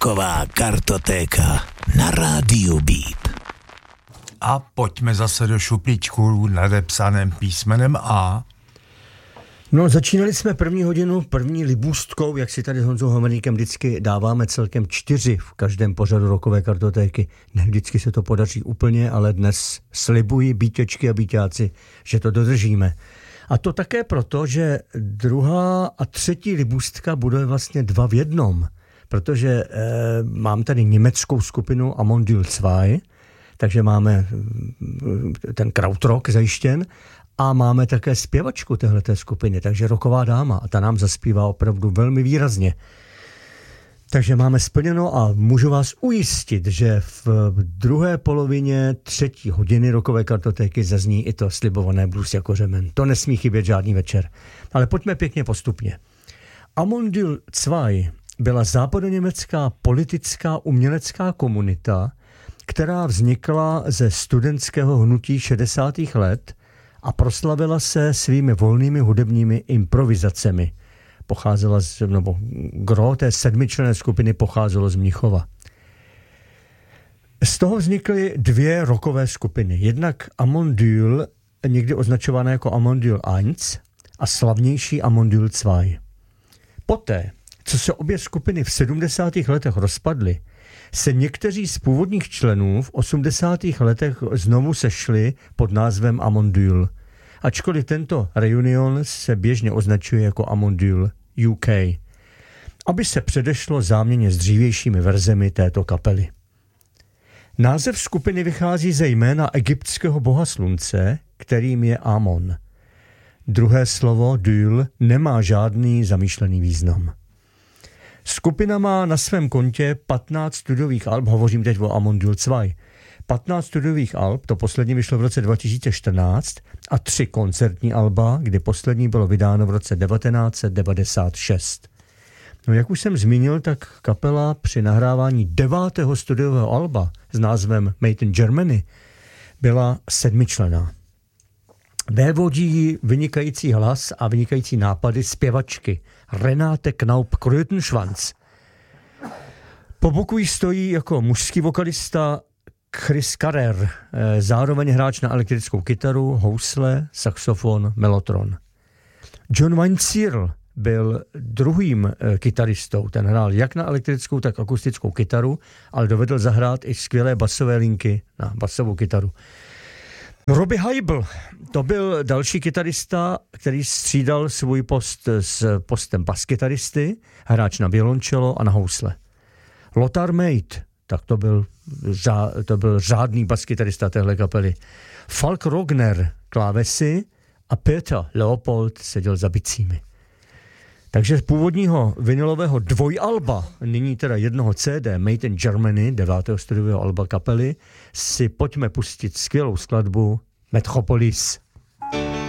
Rocková kartotéka na rádiu Beat. A pojďme zase do šuplíčku nadepsaném písmenem A. No, začínali jsme první hodinu, první libůstkou, jak si tady s Honzou Homerníkem vždycky dáváme celkem 4 v každém pořadu Rockové kartotéky. Ne vždycky se to podaří úplně, ale dnes slibuji bítěčky a bíťáci, že to dodržíme. A to také proto, že druhá a třetí libůstka bude vlastně 2 v jednom, protože mám tady německou skupinu Amondül 2, takže máme ten krautrock zajištěn a máme také zpěvačku téhleté skupiny, takže rocková dáma a ta nám zaspívá opravdu velmi výrazně. Takže máme splněno a můžu vás ujistit, že v druhé polovině 3. hodiny Rockové kartotéky zazní i to slibované blues jako řemen. To nesmí chybět žádný večer. Ale pojďme pěkně postupně. Amondül 2 byla západoněmecká politická umělecká komunita, která vznikla ze studentského hnutí 60. let a proslavila se svými volnými hudebními improvizacemi. Pocházela gro té 7členné skupiny pocházelo z Mnichova. Z toho vznikly 2 rockové skupiny. Jednak Amondül, někdy označované jako Amondül 1 a slavnější Amondül 2. Poté, co se obě skupiny v 70. letech rozpadly, se někteří z původních členů v 80. letech znovu sešli pod názvem Amondül, ačkoliv tento reunion se běžně označuje jako Amondül UK, aby se předešlo záměně s dřívějšími verzemi této kapely. Název skupiny vychází ze jména egyptského boha slunce, kterým je Amon. Druhé slovo Dül nemá žádný zamýšlený význam. Skupina má na svém kontě 15 studiových alb, hovořím teď o Amondül 2, 15 studiových alb, to poslední vyšlo v roce 2014 a 3 koncertní alba, kdy poslední bylo vydáno v roce 1996. No, jak už jsem zmínil, tak kapela při nahrávání 9. studiového alba s názvem Made in Germany byla 7členná. Vévodí vynikající hlas a vynikající nápady zpěvačky Renate Knaup-Krötenschwanz. Po boku jí stojí jako mužský vokalista Chris Carrer, zároveň hráč na elektrickou kytaru, housle, saxofon, mellotron. John Weinzierl byl druhým kytaristou, ten hrál jak na elektrickou, tak akustickou kytaru, ale dovedl zahrát i skvělé basové linky na basovou kytaru. Robbie Heibel, to byl další kytarista, který střídal svůj post s postem baskytaristy, hráč na violoncello a na housle. Lothar Mate, tak to byl řádný baskytarista téhle kapely. Falk Rogner, klávesy a Peter Leopold seděl za bicími. Takže z původního vinylového dvojalba, nyní teda jednoho CD, Made in Germany, 9. studiového alba kapely, si pojďme pustit skvělou skladbu Metropolis.